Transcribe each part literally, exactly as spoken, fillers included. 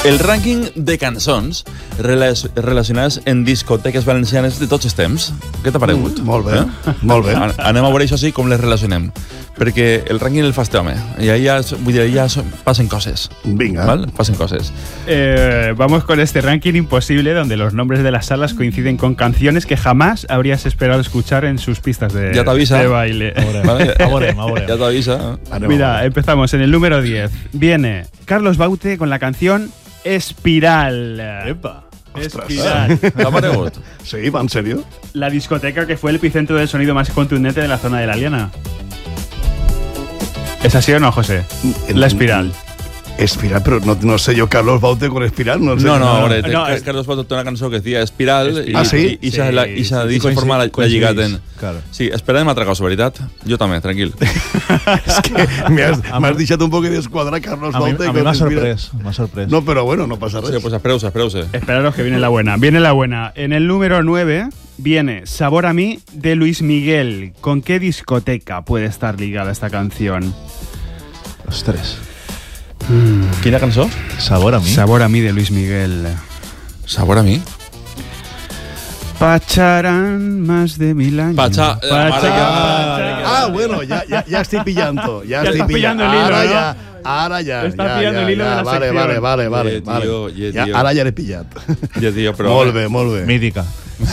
El rànquing de cançons relacionades en discoteques valencianes de tots els temps. Què t'ha paregut? Mm, molt bé, eh? molt bé. Anem a veure això sí com les relacionem. Perquè el rànquing el fa este home. I ahí ja, vull dir, ja passen coses. Venga. ¿Vale? Pasen cosas. Eh, vamos con este ranking imposible donde los nombres de las salas coinciden con canciones que jamás habrías esperado escuchar en sus pistas de, ya te avisa. de baile. Vale. Aborem, aborem. Ya te avisa. Mira, empezamos en el número diez. Viene Carlos Baute con la canción Espiral. Epa. Espiral. ¿Te ha paregut? Sí, ¿va en serio? La discoteca que fue el epicentro del sonido más contundente de la zona de la Aliana. ¿Es así o no, José? La Espiral. Espiral, pero no, no sé yo, Carlos Baute con Espiral, no sé. No, no, ahora, no, no, es... Carlos Baute té una cançó que decía Espiral i, ah, sí? i, i, sí, i, la, i, sí, i sí, forma la, la lligaten. Claro. Sí, esperem altra cosa, veritat? Jo també, tranquil. Es que me has, me has deixat un poc de escuadra Carlos A mí, Baute. a mí me ha sorprès, m'ha sorprès. No, pero bueno, no pasa nada. Sí, pues espereu-se, espereu-se. Esperaros que viene la buena. Viene la buena. En el número nueve viene Sabor a mí de Luis Miguel. ¿Con qué discoteca puede estar ligada esta canción? Ostres. Mm. Quina cançó? Sabor a mí. Sabor a mí de Luis Miguel. Sabor a mí? Pacharán más de mil años. Pacha- Pacha- mare que- Pacha- Ah, bueno, ya, ya, ya estoy pillando. Ya, Ya estoy estás pillando el hilo, ahora ¿no? ya, ahora ya. Estás ya, pillando ya, el hilo ya, de la vale, sección. vale, vale, vale, Yeah, vale. tío, yeah, Ya, tío. ara ja l'he pillat. Ja, tio, però... Molt bé, molt bé. Mítica.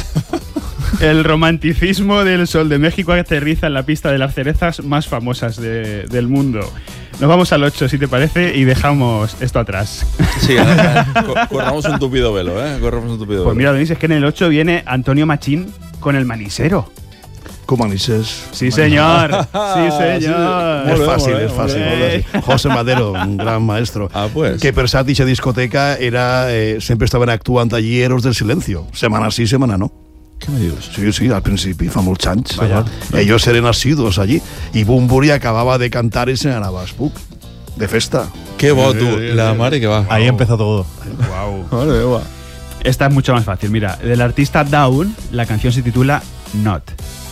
El romanticismo del Sol de México aterriza en la pista de las cerezas más famosas de- del mundo. Nos vamos al ocho, si te parece, y dejamos esto atrás. Sí, eh, eh, co- corramos un tupido velo, ¿eh? Corramos un tupido Pues velo. mira, Denis, es que en el ocho viene Antonio Machín con el manisero. Com anises? Sí, señor. Sí, señor. És Molt bé, fàcil, molt bé, és fàcil. molt molt bé. fàcil. José Madero, un gran maestro. Ah, pues. Que per cert, aquesta discoteca era, eh, sempre estaven actuant allí Héroes del Silencio. Setmana sí, setmana no. Què me dius? Sí, sí, al principi, fa molts anys. Vaya. Ellos eren asiduos allí. I Bumburi acabava de cantar i se n'anava a Spook. De festa. Qué bo, tú. La madre que va. Ahí empezó todo. Wow. Madre meva. Esta es mucho más fácil. Mira, del artista Down, la canción se titula Not.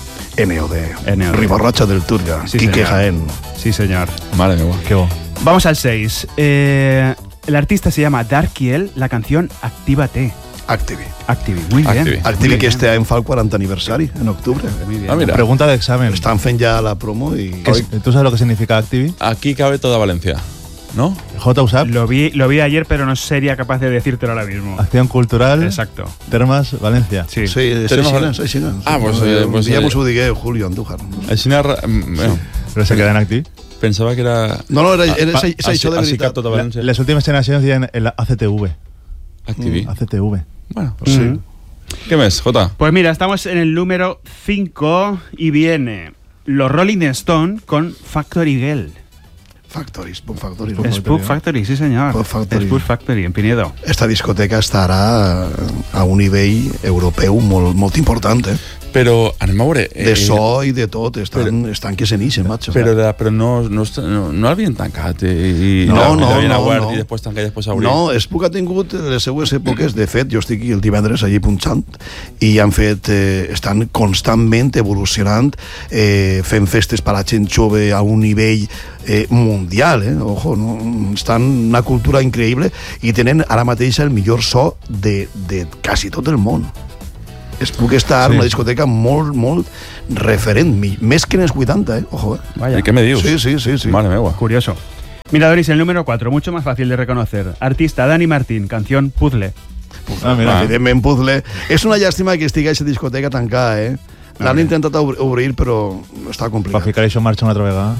N O D. N O D. Ribarrocha del Turga. Sí, Quique señor. Jaén. Sí, señor. Madre meva. Qué bo. Vamos al seis. Eh, el artista se llama Darkiel, la canción Actívate. Activi. Activi, muy bien. Activi. Activi Muy que bien. este any fa el quaranta aniversari, en octubre. Muy bien. Ah, mira. Pregunta de examen. Estan fent ja la promo i... ¿Qué es- ¿Tú sabes lo que significa Activi? Aquí cabe toda Valencia, ¿no? J U S A P, Lo vi, lo vi ayer, pero no sería capaz de decírtelo ahora mismo. Acción Cultural, Exacto. Termas, Valencia. Sí. Sí, sí, Tenemos- així, així, així. Ah, pues, eh, Un pues, dia eh, mos ho digué Julio Andújar. Així ara... Bueno, Pero se queda en Activi. pensava que era... No, no, era, era, Pa- és, és això de així veritat. cap tota València. Las últimas generaciones tienen el A C T V. Activi. A C T V. Bueno, Sí. Mm. què més, Jota? Pues mira, estamos en el número cinco y viene los Rolling Stone con Factory Girl. Factory, Spook Factory. Spook Factory, sí señor. Spook Factory. Spook Factory, en Pinedo. Esta discoteca estarà a un nivell europeu molt, molt important, eh? Però anem a veure... De eh, so i de tot, estan, però- estan que se n'ixen, macho. Però, de, però no, no, est- no, no l'havien tancat eh, i, i No, i no, l'havien no, obert no. i després tancar i després obrir. No, Spook ha tingut les seues èpoques. De fet, jo estic el divendres allí punxant i han fet, eh, estan constantment evolucionant, eh, fent festes per a gent jove a un nivell eh, mundial, eh? Ojo, no? Estan una cultura increïble i tenen ara mateix el millor so de, de quasi tot el món. Spook està en Sí. una discoteca molt, molt referent, mi- més que en els vuitanta, eh? Ojo, eh? Vaya. I què me dius? Sí, sí, sí, sí. Mare meva. Curioso. Mira, Doris, el número cuatro, mucho más fácil de reconocer. Artista Dani Martín, canción Puzzle. Ah, mira. Evidentment, Puzzle. És una llàstima que estigui a aquesta discoteca tancada, eh? L'han intentat obr- obrir, però està Para complicat. ficar eso en marcha una otra vez.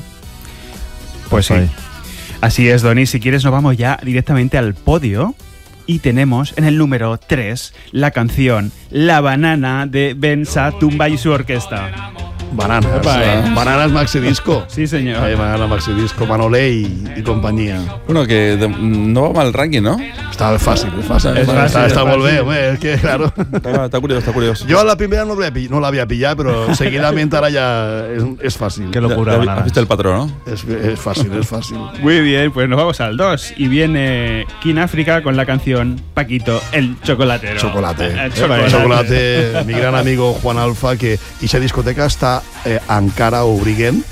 Pues sí. Ahí. Así es, Donis. Si quieres, nos vamos ya directamente al podio. Y tenemos en el número tres la canción La Banana de Ben Tumba y su orquesta. Bananas. Epa, eh. Bananas Maxi Disco. Sí, señor. Ai, Bananas Maxi Disco, Manolé i, i companyia. Bueno, que de, no va mal el rànquing, no? Està fàcil, és fàcil. És està, fàcil, està és molt bé, fàcil. home, és que, claro... Està, està curiós, està curiós. Jo a la primera no l'havia pillat, no l'havia pillat, però seguidament ara ja és, és fàcil. Qué locura, Ya- ya Bananas. Has visto el patrón, ¿no? És, és fàcil, és fàcil. Muy bien, pues nos vamos al dos. Y viene King África con la canción Paquito, el chocolatero. Chocolate. El Chocolate. Chocolate, mi gran amigo Juan Alfa, que eixa discoteca està eh, encara obrint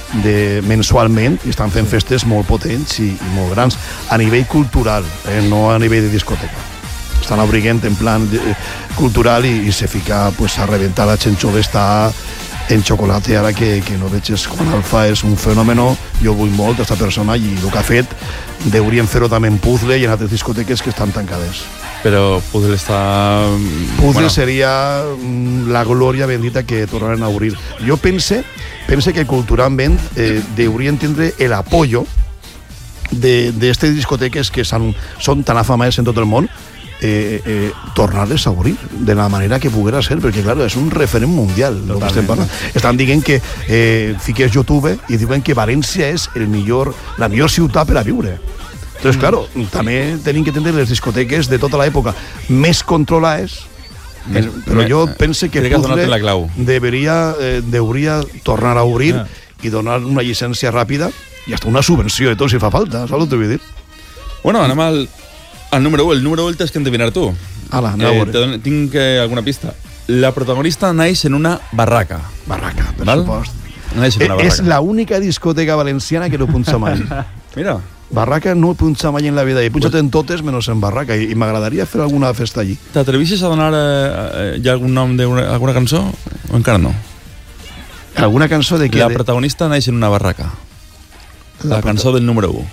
de, mensualment, i estan fent festes molt potents i, i molt grans, a nivell cultural, eh, no a nivell de discoteca. Estan obriguent en plan de, cultural i, i se fica pues, a reventar. La gent jove està en xocolate, ara que, que no veig quan Alfa és un fenòmeno. Jo vull molt aquesta persona i el que ha fet deurien fer-ho també en Puzzle i en altres discoteques que estan tancades. Però Puzzle està... Puzzle bueno. Seria la glòria bendita que tornaran a obrir. Jo pense, pense que culturalment eh, deurien tindre el apoyo de, de estas discoteques que son, son tan afamadas en tot el món, eh, eh, tornar-les a obrir de la manera que poguera ser, perquè clar, és un referent mundial el que estem parlant. Estan dient que eh, fiques YouTube i diuen que València és el millor, la millor ciutat per a viure. Entonces, claro, també tenim que entendre les discoteques de tota l'època més controlades, Més, però me, jo pense que Puzzle la clau. deberia, eh, deuria tornar a obrir ah. i donar una llicència ràpida i hasta una subvenció i tot si fa falta, saps el que vull dir? Bueno, anem al, al número u. El número u el tens que endevinar tu. Ala, anem a eh, veure. Don, tinc eh, alguna pista. La protagonista naix en una barraca. Barraca, per Val? supost. Naix en una barraca. És l'única discoteca valenciana que no punxa mai. Mira. Barraca no punxa mai en la vida. He punxat en totes menys en Barraca i, i m'agradaria fer alguna festa allí. T'atrevixes a donar eh, ja algun nom d'alguna cançó o encara no? Alguna cançó de què? La protagonista naix en una barraca. La, la cançó del número u.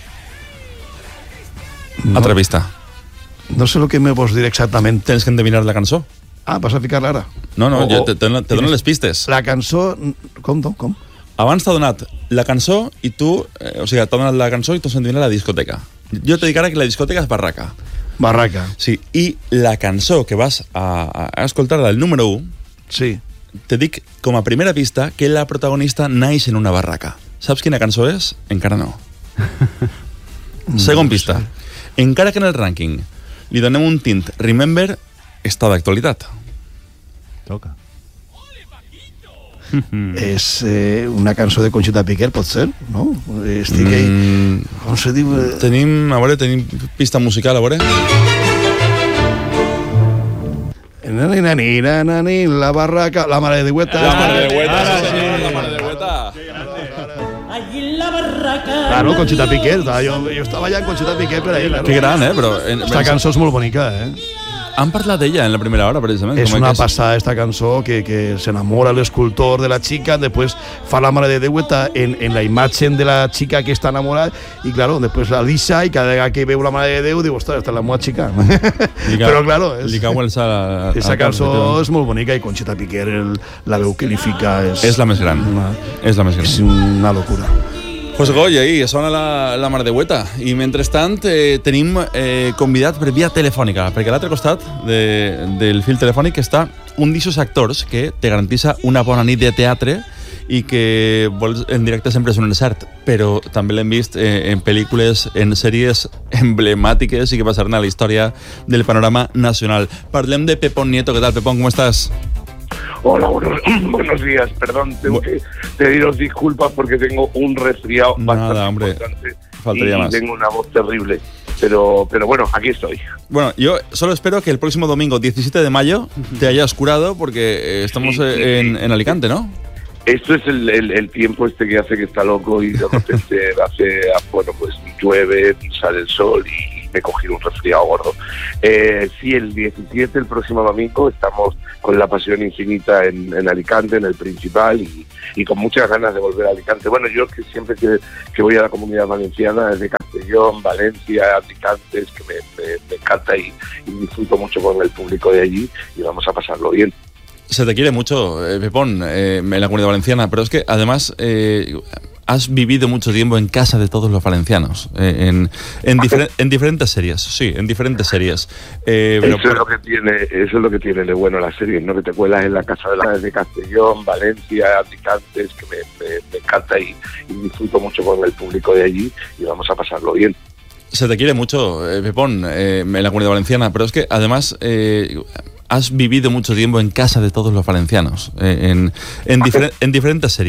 No, Altra pista. No sé el que me vols dir exactament. Tens que endevinar la cançó. Ah, vas a ficar-la ara? No, no, O- jo o- te, te, te dono les pistes. La cançó... Com, com, com? Abans t'ha donat la cançó i tu... Eh, o sigui, t'ha donat la cançó i tu has endevinat la discoteca. Jo te dic ara que la discoteca és barraca. Barraca. Sí, i la cançó que vas a, a escoltar del número u, Sí. te dic com a primera pista que la protagonista naix en una barraca. Saps quina cançó és? Encara no. Segon pista. Encara que en el rànquing li donem un tint Remember, està d'actualitat. Toca. És eh, una cançó de Conxita Piquer, pot ser? No? Estic ahí... Mm, Com se diu? Eh, tenim, a veure, tenim pista musical, a veure. Nani, nani, nani, la barraca... La mare de Hueta. La mare de Hueta, Ara sí, sí. senyor, la mare de Hueta. Allí en la barraca. Claro, Conxita Piquer. Jo, jo estava allà en Conxita Piquer per ahí. Claro. Que gran, eh? Però en, Esta cançó és molt bonica, eh? han parlat d'ella en la primera hora, precisament. És com una que passada esta cançó que, que se enamora l'escultor de la chica, després fa la mare de Déu en, en la imatge de la chica que està enamorada i claro, després la deixa i cada vegada que veu la mare de Déu diu, ostres, esta és la meva chica. Li cau, Però claro, és, li cau el sal a, a, esta cançó és molt bonica i Conxita Piquer el, la veu que li fica és, és la més gran. una, És la més gran. és una locura. Pues Goy, ahí sona la, la Mar de Hueta. I mentrestant eh, tenim eh, convidat per via telefònica, perquè a l'altre costat de, del fil telefònic està un d'aquests actors que te garantissa una bona nit de teatre i que vols, en directe sempre és un encert, però també l'hem vist eh, en pel·lícules, en sèries emblemàtiques i que passaran a la història del panorama nacional. Parlem de Pepón Nieto. ¿Qué tal, Pepón? ¿Cómo estás? Hola, buenos, buenos días. Perdón, tengo que pediros disculpas porque tengo un resfriado Nada, bastante hombre, importante faltaría y más. tengo una voz terrible. Pero, pero bueno, aquí estoy. Bueno, yo solo espero que el próximo domingo, diecisiete de mayo, te hayas curado porque eh, estamos Sí, sí, eh, en, sí. en Alicante, ¿no? Esto es el, el, el tiempo este que hace que está loco y de repente hace, bueno, pues llueve, sale el sol y me he cogido un resfriado gordo. Eh, sí, el diecisiete, el próximo domingo, estamos con La Pasión Infinita en, en Alicante, en el Principal, y, y con muchas ganas de volver a Alicante. Bueno, yo que siempre que, que voy a la Comunidad Valenciana, desde Castellón, Valencia, Alicante, es que me, me, me encanta y, y disfruto mucho con el público de allí y vamos a pasarlo bien. Se te quiere mucho, eh, Pepón, eh, en la Comunidad Valenciana, pero es que además eh, has vivido mucho tiempo en casa de todos los valencianos, eh, en, en, difer en diferentes series, sí, en diferentes series. Eh, pero eso, es lo que tiene, eso es lo que tiene de bueno la serie, ¿no? Que te cuelas en la casa de, la, de Castellón, Valencia, Alicante, es que me, me, me encanta y, y disfruto mucho con el público de allí y vamos a pasarlo bien. Se te quiere mucho, eh, Pepón, eh, en la Comunidad Valenciana, pero es que además eh, has vivido mucho tiempo en casa de todos los valencianos, eh, en, en, difer en diferentes series.